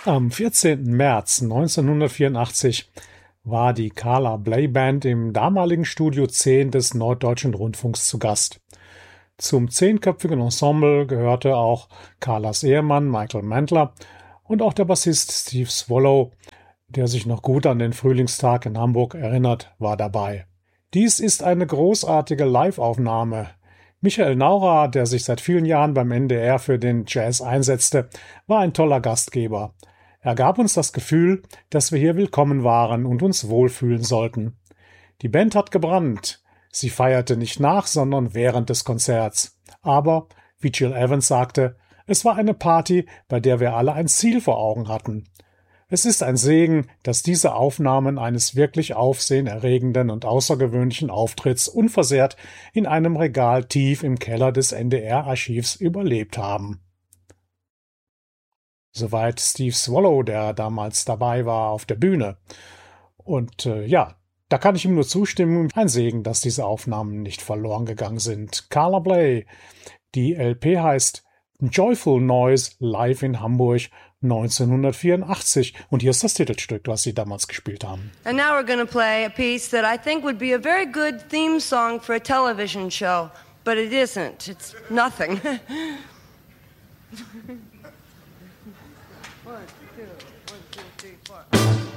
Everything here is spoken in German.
Am 14. März 1984 war die Carla Bley Band im damaligen Studio 10 des Norddeutschen Rundfunks zu Gast. Zum 10-köpfigen Ensemble gehörte auch Carlas Ehemann Michael Mantler und auch der Bassist Steve Swallow, der sich noch gut an den Frühlingstag in Hamburg erinnert, war dabei. Dies ist eine großartige Live-Aufnahme. Michael Naurer, der sich seit vielen Jahren beim NDR für den Jazz einsetzte, war ein toller Gastgeber. Er gab uns das Gefühl, dass wir hier willkommen waren und uns wohlfühlen sollten. Die Band hat gebrannt. Sie feierte nicht nach, sondern während des Konzerts. Aber, wie Jill Evans sagte, es war eine Party, bei der wir alle ein Ziel vor Augen hatten. Es ist ein Segen, dass diese Aufnahmen eines wirklich aufsehenerregenden und außergewöhnlichen Auftritts unversehrt in einem Regal tief im Keller des NDR-Archivs überlebt haben. Soweit Steve Swallow, der damals dabei war auf der Bühne. Und da kann ich ihm nur zustimmen. Ein Segen, dass diese Aufnahmen nicht verloren gegangen sind. Carla Bley. Die LP heißt Joyful Noise live in Hamburg 1984. Und hier ist das Titelstück, was sie damals gespielt haben. And now we're going to play a piece that I think would be a very good theme song for a television show. But it isn't. It's nothing. 1, 2, 1, 2, 3, 4.